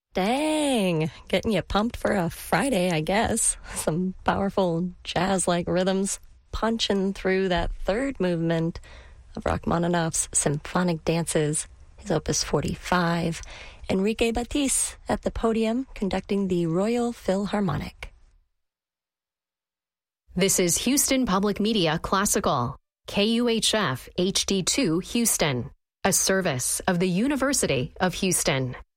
Dang, getting you pumped for a Friday, I guess. Some powerful jazz-like rhythms punching through that third movement of Rachmaninoff's Symphonic Dances, his Opus 45. Enrique Batiste at the podium conducting the Royal Philharmonic. This is Houston Public Media Classical, KUHF HD2 Houston, a service of the University of Houston.